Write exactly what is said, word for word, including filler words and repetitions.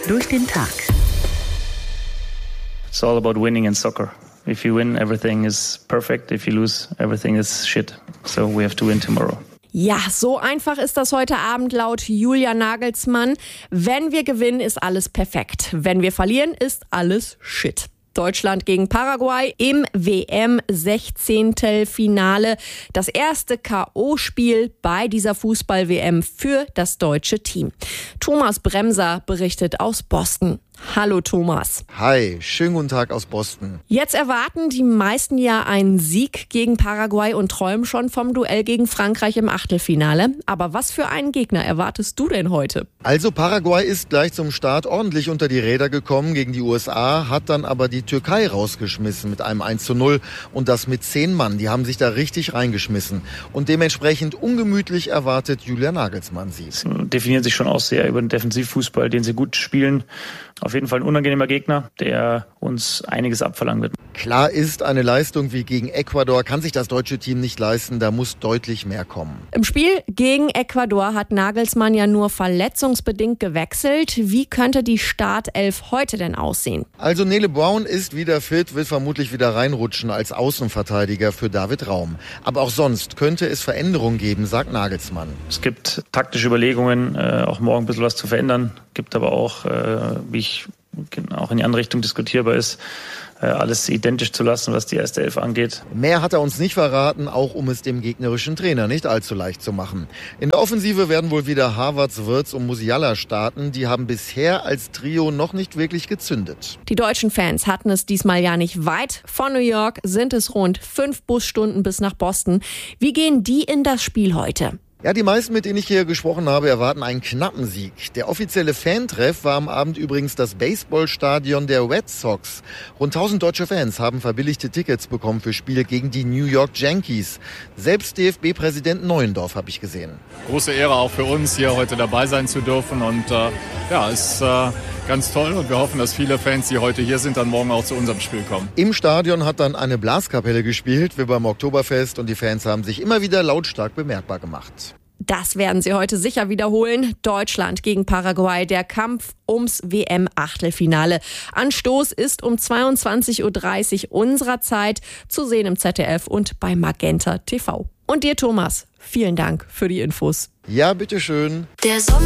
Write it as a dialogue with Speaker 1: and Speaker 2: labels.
Speaker 1: durch den Tag.
Speaker 2: It's all about winning in soccer. If you win, everything is perfect. If you lose, everything is shit. So we have to win tomorrow.
Speaker 3: Ja, so einfach ist das heute Abend laut Julian Nagelsmann. Wenn wir gewinnen, ist alles perfekt. Wenn wir verlieren, ist alles shit. Deutschland gegen Paraguay im W M-Sechzehntelfinale. Das erste K O-Spiel bei dieser Fußball-W M für das deutsche Team. Thomas Bremser berichtet aus Boston. Hallo Thomas.
Speaker 4: Hi, schönen guten Tag aus Boston.
Speaker 3: Jetzt erwarten die meisten ja einen Sieg gegen Paraguay und träumen schon vom Duell gegen Frankreich im Achtelfinale. Aber was für einen Gegner erwartest du denn heute?
Speaker 4: Also Paraguay ist gleich zum Start ordentlich unter die Räder gekommen gegen die U S A, hat dann aber die Türkei rausgeschmissen mit einem eins zu null und das mit zehn Mann. Die haben sich da richtig reingeschmissen und dementsprechend ungemütlich erwartet Julian Nagelsmann sie.
Speaker 2: Sie definieren sich schon auch sehr über den Defensivfußball, den sie gut spielen. Auf jeden Fall ein unangenehmer Gegner, der uns einiges abverlangen wird.
Speaker 4: Klar ist, eine Leistung wie gegen Ecuador kann sich das deutsche Team nicht leisten. Da muss deutlich mehr kommen.
Speaker 3: Im Spiel gegen Ecuador hat Nagelsmann ja nur verletzungsbedingt gewechselt. Wie könnte die Startelf heute denn aussehen?
Speaker 4: Also Nele Brown ist wieder fit, will vermutlich wieder reinrutschen als Außenverteidiger für David Raum. Aber auch sonst könnte es Veränderungen geben, sagt Nagelsmann.
Speaker 2: Es gibt taktische Überlegungen, äh, auch morgen ein bisschen was zu verändern. Gibt aber auch, äh, wie ich auch in die andere Richtung diskutierbar ist, alles identisch zu lassen, was die erste Elf angeht.
Speaker 4: Mehr hat er uns nicht verraten, auch um es dem gegnerischen Trainer nicht allzu leicht zu machen. In der Offensive werden wohl wieder Havertz, Wirtz und Musiala starten. Die haben bisher als Trio noch nicht wirklich gezündet.
Speaker 3: Die deutschen Fans hatten es diesmal ja nicht weit. Von New York sind es rund fünf Busstunden bis nach Boston. Wie gehen die in das Spiel heute?
Speaker 4: Ja, die meisten, mit denen ich hier gesprochen habe, erwarten einen knappen Sieg. Der offizielle Fantreff war am Abend übrigens das Baseballstadion der Red Sox. Rund tausend deutsche Fans haben verbilligte Tickets bekommen für Spiele gegen die New York Yankees. Selbst D F B-Präsident Neuendorf habe ich gesehen.
Speaker 5: Große Ehre auch für uns, hier heute dabei sein zu dürfen. Und äh, ja, ist äh, ganz toll. Und wir hoffen, dass viele Fans, die heute hier sind, dann morgen auch zu unserem Spiel kommen.
Speaker 4: Im Stadion hat dann eine Blaskapelle gespielt, wie beim Oktoberfest. Und die Fans haben sich immer wieder lautstark bemerkbar gemacht.
Speaker 3: Das werden sie heute sicher wiederholen. Deutschland gegen Paraguay, der Kampf ums W M-Achtelfinale. Anstoß ist um zweiundzwanzig Uhr dreißig unserer Zeit zu sehen im Z D F und bei Magenta T V. Und dir, Thomas, vielen Dank für die Infos.
Speaker 4: Ja, bitteschön.
Speaker 1: Der Sommer